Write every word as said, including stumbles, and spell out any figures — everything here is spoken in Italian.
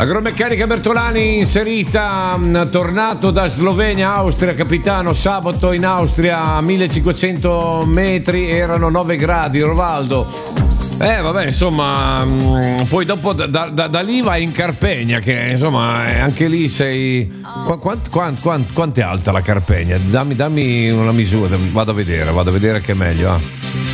Agromeccanica Bertolani inserita, tornato da Slovenia, Austria, capitano, sabato in Austria a millecinquecento metri, erano nove gradi, Rovaldo. Eh vabbè, insomma, poi dopo da, da, da lì vai in Carpegna, che insomma anche lì sei... Quant, quant, quant, quanto è alta la Carpegna? Dammi, dammi una misura, vado a vedere, vado a vedere che è meglio. Ah.